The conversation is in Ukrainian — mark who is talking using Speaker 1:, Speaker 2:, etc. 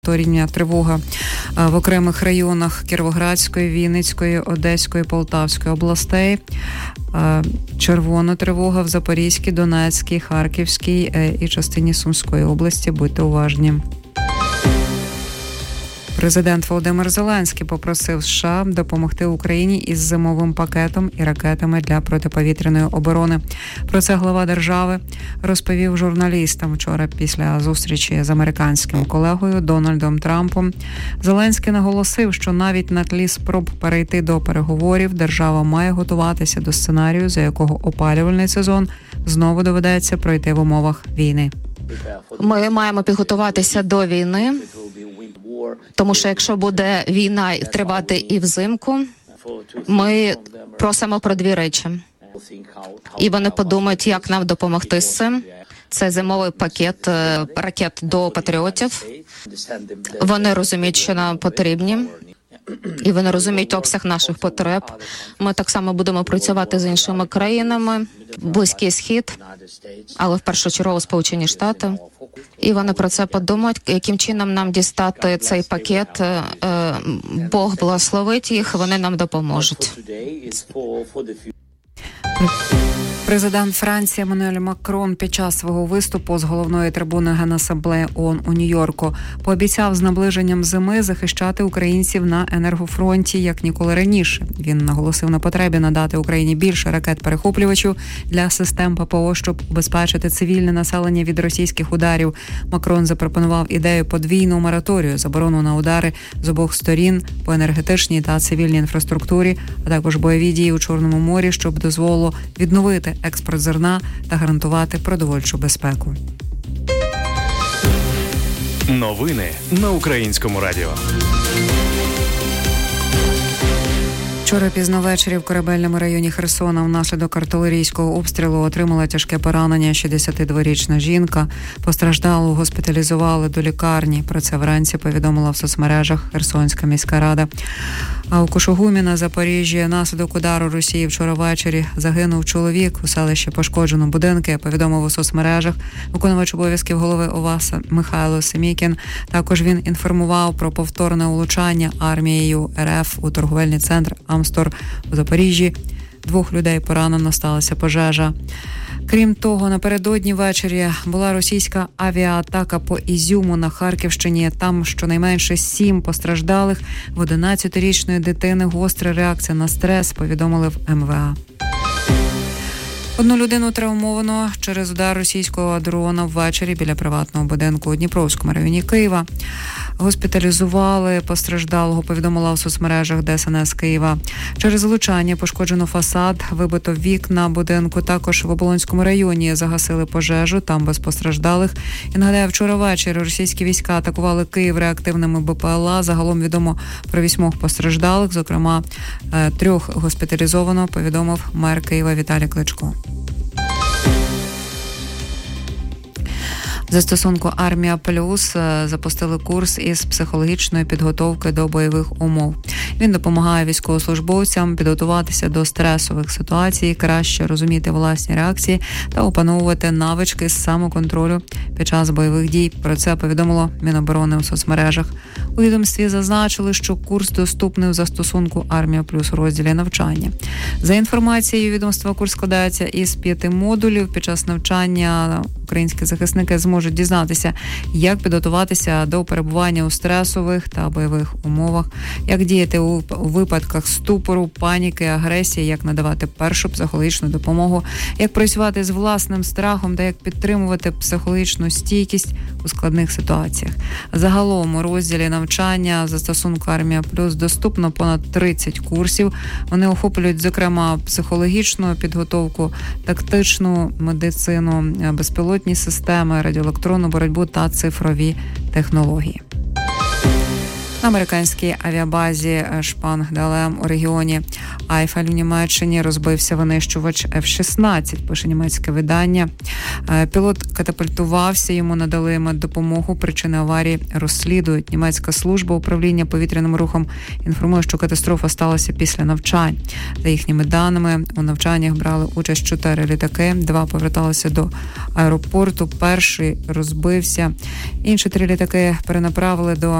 Speaker 1: Рівня тривога в окремих районах Кіровоградської, Вінницької, Одеської, Полтавської областей. Червона тривога в Запорізькій, Донецькій, Харківській і частині Сумської області. Будьте уважні. Президент Володимир Зеленський попросив США допомогти Україні із зимовим пакетом і ракетами для протиповітряної оборони. Про це глава держави розповів журналістам вчора після зустрічі з американським колегою Дональдом Трампом. Зеленський наголосив, що навіть на тлі спроб перейти до переговорів держава має готуватися до сценарію, за якого опалювальний сезон знову доведеться пройти в умовах війни.
Speaker 2: Ми маємо підготуватися до війни, тому що якщо буде війна тривати і взимку, ми просимо про дві речі. І вони подумають, як нам допомогти з цим. Це зимовий пакет ракет до патріотів. Вони розуміють, що нам потрібні. І вони розуміють обсяг наших потреб. Ми так само будемо працювати з іншими країнами, Близький Схід, але в першу чергу Сполучені Штати. І вони про це подумають, яким чином нам дістати цей пакет. Бог благословить їх, вони нам допоможуть.
Speaker 1: Президент Франції Еммануель Макрон під час свого виступу з головної трибуни Генасамблеї ООН у Нью-Йорку пообіцяв з наближенням зими захищати українців на енергофронті як ніколи раніше. Він наголосив на потребі надати Україні більше ракет-перехоплювачів для систем ППО, щоб убезпечити цивільне населення від російських ударів. Макрон запропонував ідею подвійного мораторію, заборону на удари з обох сторін по енергетичній та цивільній інфраструктурі, а також бойові дії у Чорному морі, щоб дозволило відновити експорт зерна та гарантувати продовольчу безпеку.
Speaker 3: Новини на Українському радіо.
Speaker 1: Вчора пізно ввечері в Корабельному районі Херсона внаслідок артилерійського обстрілу отримала тяжке поранення 62-річна жінка. Постраждалу госпіталізували до лікарні. Про це вранці повідомила в соцмережах Херсонська міська рада. А у Кушугумі на Запоріжжі внаслідок удару Росії вчора ввечері загинув чоловік. У селищі пошкоджено будинки, повідомив у соцмережах виконувач обов'язків голови ОВА Михайло Семікін. Також він інформував про повторне влучання армією РФ у торговельний центр Амстор у Запоріжжі. 2 людей поранено, сталася пожежа. Крім того, напередодні ввечері була російська авіаатака по Ізюму на Харківщині. Там щонайменше 7 постраждалих. В 11-річної дитини гостра реакція на стрес, повідомили в МВА. Одну людину травмовано через удар російського дрона ввечері біля приватного будинку у Дніпровському районі Києва. Госпіталізували постраждалого, повідомила у соцмережах ДСНС Києва. Через влучання пошкоджено фасад, вибито вікна будинку. Також в Оболонському районі загасили пожежу, там без постраждалих. І нагадаю, вчора ввечері російські війська атакували Київ реактивними БПЛА. Загалом відомо про 8 постраждалих, зокрема 3 госпіталізовано, повідомив мер Києва Віталій Кличко. Застосунку «Армія Плюс» запустили курс із психологічної підготовки до бойових умов. Він допомагає військовослужбовцям підготуватися до стресових ситуацій, краще розуміти власні реакції та опановувати навички з самоконтролю під час бойових дій. Про це повідомило Міноборони у соцмережах. У відомстві зазначили, що курс доступний у застосунку «Армія Плюс» у розділі навчання. За інформацією відомства, курс складається із 5 модулів. Під час навчання українські захисники зможуть дізнатися, як підготуватися до перебування у стресових та бойових умовах, як діяти у випадках ступору, паніки, агресії, як надавати першу психологічну допомогу, як працювати з власним страхом та як підтримувати психологічну стійкість у складних ситуаціях. Загалом у розділі навчання застосунку «Армія Плюс» доступно понад 30 курсів. Вони охоплюють, зокрема, психологічну підготовку, тактичну медицину, безпілотні системи, радіоелектронну боротьбу та цифрові технології. На американській авіабазі Шпангдалем у регіоні Айфель в Німеччині розбився винищувач F-16, пише німецьке видання. Пілот катапультувався, йому надали меддопомогу, причини аварії розслідують. Німецька служба управління повітряним рухом інформує, що катастрофа сталася після навчань. За їхніми даними, у навчаннях брали участь 4 літаки, 2 поверталися до аеропорту, перший розбився. Інші 3 літаки перенаправили до